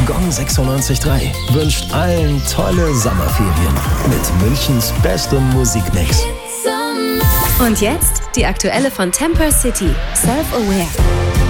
Gong 96.3 wünscht allen tolle Sommerferien mit Münchens bestem Musikmix. Und jetzt die aktuelle von Temper City, Self-Aware.